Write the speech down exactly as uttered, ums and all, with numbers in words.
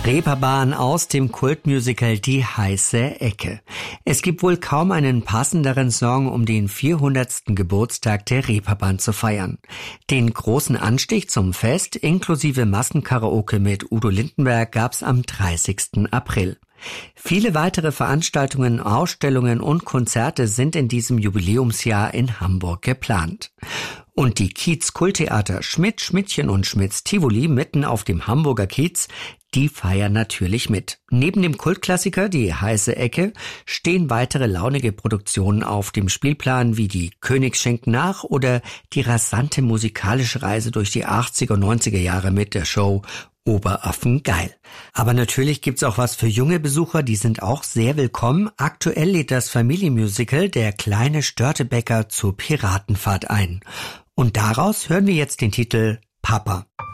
Reeperbahn aus dem Kultmusical Die heiße Ecke. Es gibt wohl kaum einen passenderen Song, um den vierhundertsten Geburtstag der Reeperbahn zu feiern. Den großen Anstich zum Fest inklusive Massenkaraoke mit Udo Lindenberg gab's am dreißigsten April. Viele weitere Veranstaltungen, Ausstellungen und Konzerte sind in diesem Jubiläumsjahr in Hamburg geplant. Und die Kiez-Kulttheater Schmidt, Schmidtchen und Schmidts Tivoli mitten auf dem Hamburger Kiez, die feiern natürlich mit. Neben dem Kultklassiker Die heiße Ecke stehen weitere launige Produktionen auf dem Spielplan wie die Königs schenken nach oder die rasante musikalische Reise durch die achtziger und neunziger Jahre mit der Show Oberaffen geil. Aber natürlich gibt's auch was für junge Besucher, die sind auch sehr willkommen. Aktuell lädt das Familienmusical Der kleine Störtebäcker zur Piratenfahrt ein. Und daraus hören wir jetzt den Titel Papa.